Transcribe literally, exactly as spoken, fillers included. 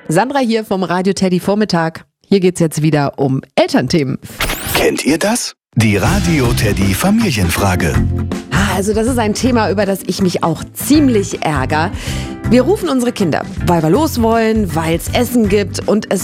Sandra hier vom Radio Teddy Vormittag. Hier geht's jetzt wieder um Elternthemen. Kennt ihr das? Die Radio Teddy Familienfrage. Ah, also das ist ein Thema, über das ich mich auch ziemlich ärgere. Wir rufen unsere Kinder, weil wir los wollen, weil es Essen gibt und es